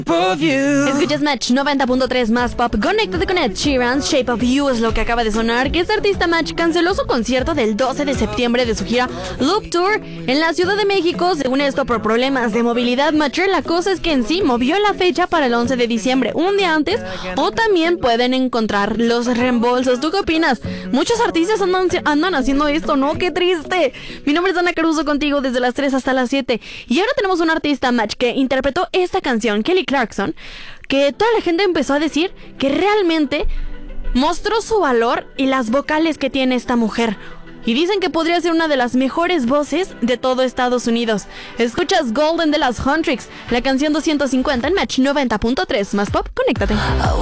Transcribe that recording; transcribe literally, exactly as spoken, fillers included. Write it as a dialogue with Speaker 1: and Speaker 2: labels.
Speaker 1: Escuchas Match noventa punto tres más pop. Conéctate con Ed Sheeran. Shape of You es lo que acaba de sonar. Que este artista Match canceló su concierto del doce de septiembre de su gira Loop Tour en la Ciudad de México. Según esto, por problemas de movilidad. Match, la cosa es que en sí movió la fecha para el once de diciembre, un día antes. O también pueden encontrar los reembolsos. ¿Tú qué opinas? Muchos artistas andan, andan haciendo esto, ¿no? ¡Qué triste! Mi nombre es Ana Caruso, contigo desde las tres hasta las siete. Y ahora tenemos un artista Match que interpretó esta canción, Kelly Clarkson, que toda la gente empezó a decir que realmente mostró su valor y las vocales que tiene esta mujer. Y dicen que podría ser una de las mejores voces de todo Estados Unidos. Escuchas Golden de las Huntrix, la canción doscientos cincuenta en Match noventa punto tres más pop. Conéctate.